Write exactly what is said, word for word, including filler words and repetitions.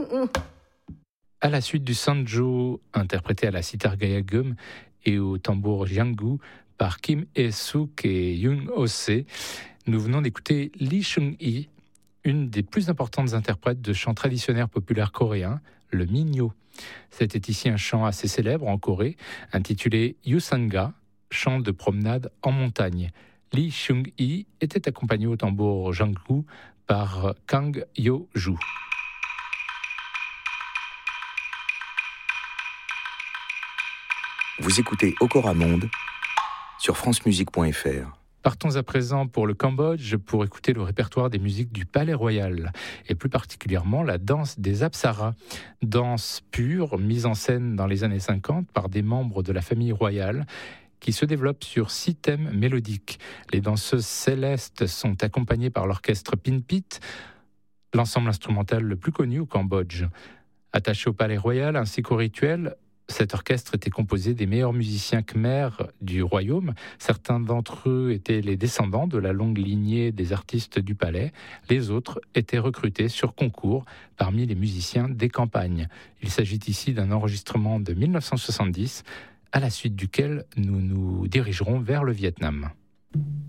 À la suite du Sanjo, interprété à la sitar Gayagum et au tambour Jiangu par Kim Hye-suk et Yoon Oh-se, nous venons d'écouter Lee Chung-hee, une des plus importantes interprètes de chants traditionnels populaires coréens, le Minyo. C'était ici un chant assez célèbre en Corée, intitulé Yusanga, chant de promenade en montagne. Lee Chung-hee était accompagné au tambour Jiangu par Kang Yo-ju. Vous écoutez Okora Monde sur francemusique point f r. Partons à présent pour le Cambodge pour écouter le répertoire des musiques du Palais Royal et plus particulièrement la danse des Apsaras. Danse pure, mise en scène dans les années cinquante par des membres de la famille royale qui se développe sur six thèmes mélodiques. Les danseuses célestes sont accompagnées par l'orchestre Pinpit, l'ensemble instrumental le plus connu au Cambodge. Attaché au Palais Royal ainsi qu'au rituel, cet orchestre était composé des meilleurs musiciens khmers du royaume. Certains d'entre eux étaient les descendants de la longue lignée des artistes du palais. Les autres étaient recrutés sur concours parmi les musiciens des campagnes. Il s'agit ici d'un enregistrement de dix-neuf cent soixante-dix, à la suite duquel nous nous dirigerons vers le Vietnam.